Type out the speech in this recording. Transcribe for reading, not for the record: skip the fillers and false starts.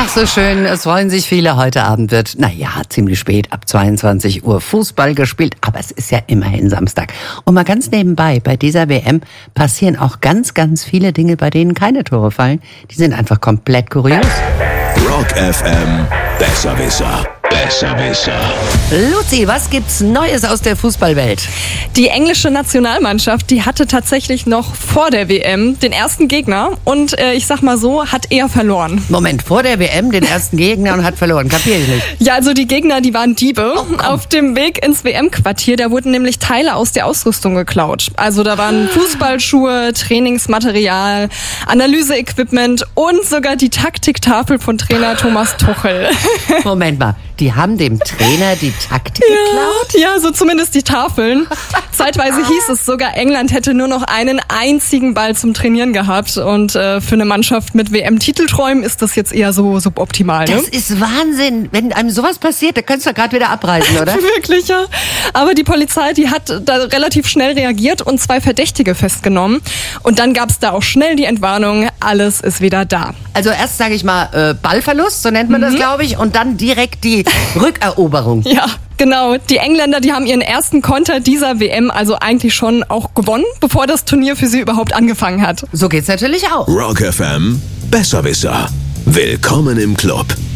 Ach, so schön. Es freuen sich viele. Heute Abend wird, ziemlich spät, ab 22 Uhr Fußball gespielt. Aber es ist ja immerhin Samstag. Und mal ganz nebenbei, bei dieser WM passieren auch ganz, ganz viele Dinge, bei denen keine Tore fallen. Die sind einfach komplett kurios. Rock FM, Besserwisser. Besserwisser. Luzi, was gibt's Neues aus der Fußballwelt? Die englische Nationalmannschaft, die hatte tatsächlich noch vor der WM den ersten Gegner und ich sag mal so, hat eher verloren. Moment, vor der WM den ersten Gegner und hat verloren, kapier ich nicht. Ja, also die Gegner, die waren Diebe. Auf dem Weg ins WM-Quartier, da wurden nämlich Teile aus der Ausrüstung geklaut. Also da waren Fußballschuhe, Trainingsmaterial, Analyse-Equipment und sogar die Taktiktafel von Trainer Thomas Tuchel. Moment mal, die haben dem Trainer die Taktik geklaut? Ja, so zumindest die Tafeln. Zeitweise hieß es sogar, England hätte nur noch einen einzigen Ball zum Trainieren gehabt. Und für eine Mannschaft mit WM-Titelträumen ist das jetzt eher so suboptimal. Ne? Das ist Wahnsinn. Wenn einem sowas passiert, da könntest du gerade wieder abreisen, oder? Wirklich, ja. Aber die Polizei, die hat da relativ schnell reagiert und 2 Verdächtige festgenommen. Und dann gab's da auch schnell die Entwarnung, alles ist wieder da. Also erst, sage ich mal, Ballverlust, so nennt man das, glaube ich, und dann direkt die Rückeroberung. Ja, genau. Die Engländer, die haben ihren ersten Konter dieser WM also eigentlich schon auch gewonnen, bevor das Turnier für sie überhaupt angefangen hat. So geht's natürlich auch. Rock FM, Besserwisser. Willkommen im Club.